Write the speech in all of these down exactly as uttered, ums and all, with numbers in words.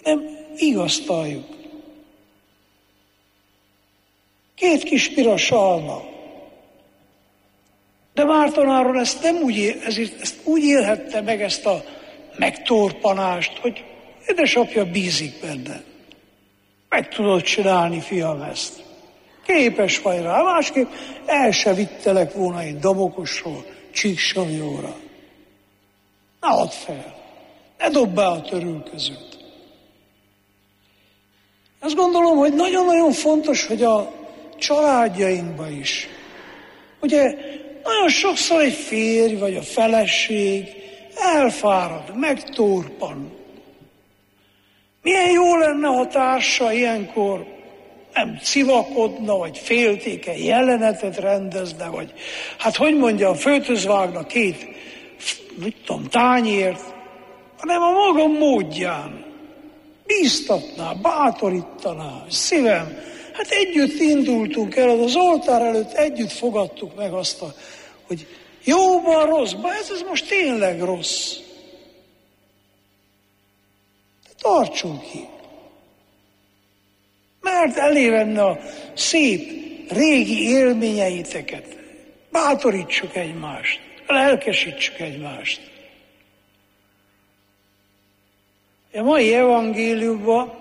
hanem vigasztaljuk. Két kis piros alma. De Márton Áron ezt nem úgy, él, ezért, ezt úgy élhette meg, ezt a megtorpanást, hogy édesapja bízik benne. Meg tudod csinálni, fiam, ezt. Képes vagy rá, másképp el se vittelek volna én Damokosról, Csíksavióra. Ne add fel, ne dobd be a törülközőt. Azt gondolom, hogy nagyon-nagyon fontos, hogy a családjainkban is. Ugye nagyon sokszor egy férj vagy a feleség elfárad, megtorpan. Milyen jó lenne, ha társa ilyenkor nem civakodna, vagy féltékeny jelenetet rendezne, vagy hát hogy mondjam, főtöz vágna két, mit tudom, tányért, hanem a maga módján bíztatná, bátorítaná, szívem. Hát együtt indultunk el, az oltár előtt együtt fogadtuk meg azt, a, hogy jóban, rosszban, ez, ez most tényleg rossz. De tartsunk ki. Mert elévenne a szép, régi élményeiteket. Bátorítsuk egymást, lelkesítsük egymást. A mai evangéliumban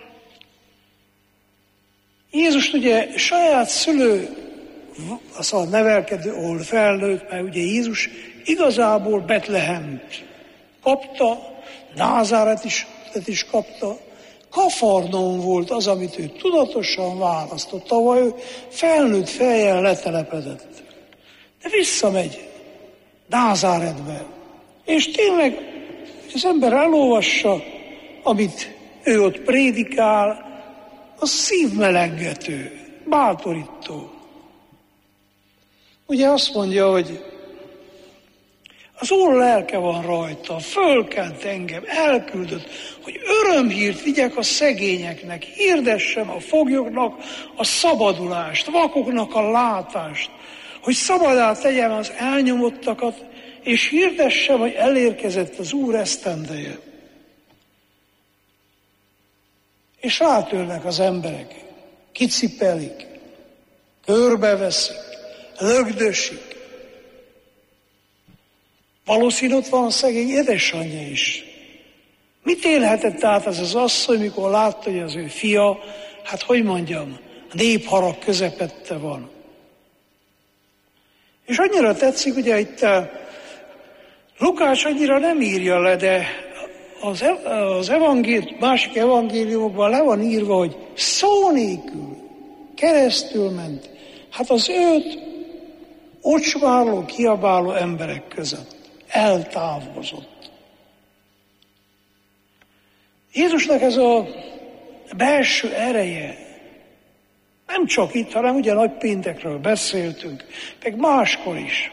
Jézus ugye saját szülő, szóval nevelkedő, ahol felnőtt, mert ugye Jézus igazából Betlehemt kapta, Názáret is, is kapta, Kafarnaum volt az, amit ő tudatosan választott, ahol ő felnőtt fejjel letelepedett. De visszamegy Názáretbe. És tényleg, hogy az ember elolvassa, amit ő ott prédikál, az szívmelengető, bátorító. Ugye azt mondja, hogy az Úr lelke van rajta, fölkent engem, elküldött, hogy örömhírt vigyek a szegényeknek, hirdessem a foglyoknak a szabadulást, vakoknak a látást, hogy szabaddá tegyem az elnyomottakat, és hirdessem, hogy elérkezett az Úr esztendeje. És rátörnek az emberek, kicipelik, körbeveszik, lögdösik. Valószínű ott van a szegény édesanyja is. Mit élhetett át ez az asszony, mikor látta, hogy az ő fia, hát hogy mondjam, a népharag közepette van. És annyira tetszik, ugye itt a Lukács annyira nem írja le, de az, az evangél, másik evangéliumokban le van írva, hogy szó nélkül keresztül ment. Hát az őt ocsmáló, kiabáló emberek között eltávozott. Jézusnak ez a belső ereje, nem csak itt, hanem ugye nagypéntekről beszéltünk, meg máskor is.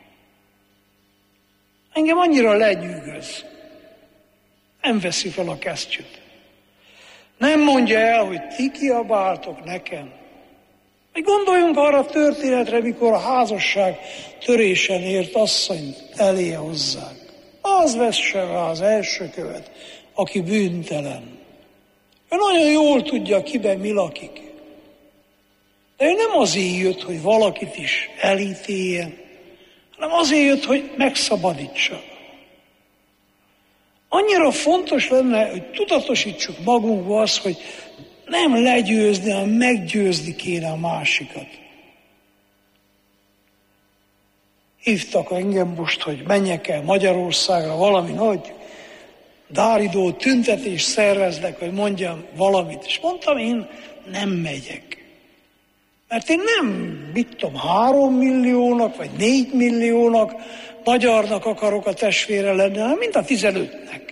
Engem annyira legyűgöz. Nem veszi fel a kesztyűt. Nem mondja el, hogy ti kiabáltok nekem. Meg gondoljunk arra a történetre, mikor a házasság törésen ért asszonyt elé hozzák. Az vesse rá az első követ, aki bűntelen. Ő nagyon jól tudja, kiben mi lakik. De ő nem azért jött, hogy valakit is elítéljen, hanem azért jött, hogy megszabadítsa. Annyira fontos lenne, hogy tudatosítsuk magunkba azt, hogy nem legyőzni, hanem meggyőzni kéne a másikat. Hívtak engem most, hogy menjek el Magyarországra, valami nagy dáridó tüntetést szerveznek, hogy mondjam valamit. És mondtam, én nem megyek. Mert én nem, mit tudom, három milliónak, vagy négy milliónak magyarnak akarok a testvére lenni, hanem mint a tizenötnek.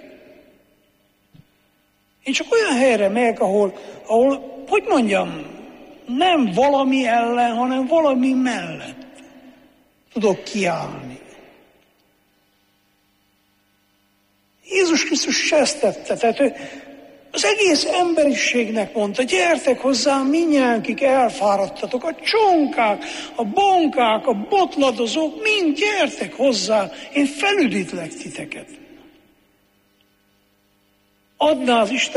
Én csak olyan helyre megyek, ahol, ahol, hogy mondjam, nem valami ellen, hanem valami mellett tudok kiállni. Jézus Krisztus ezt tette, tehát ő az egész emberiségnek mondta, gyertek hozzám mindnyájan, akik elfáradtatok, a csonkák, a bonkák, a botladozók, mind gyertek hozzám, én felüdítlek titeket. Adná az Isten